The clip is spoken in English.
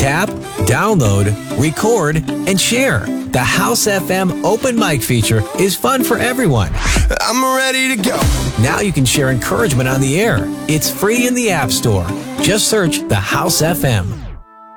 Tap, download, record, and share. The House FM open mic feature is fun for everyone. I'm ready to go. Now you can share encouragement on the air. It's free in the App Store. Just search The House FM.